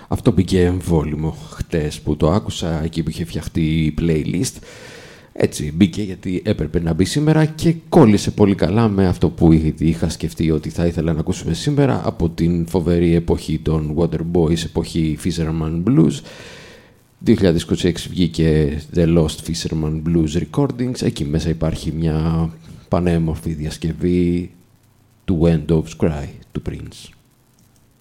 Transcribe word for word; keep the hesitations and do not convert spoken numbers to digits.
Αυτό μπήκε εμβόλυμο χτες που το άκουσα, εκεί που είχε φτιαχτεί η playlist. Έτσι μπήκε γιατί έπρεπε να μπει σήμερα και κόλλησε πολύ καλά με αυτό που ήδη είχα σκεφτεί ότι θα ήθελα να ακούσουμε σήμερα από την φοβερή εποχή των Waterboys, εποχή Fisherman Blues. δύο χιλιάδες είκοσι έξι βγήκε The Lost Fisherman Blues Recordings. Εκεί μέσα υπάρχει μια πανέμορφη διασκευή του End of Cry του Prince.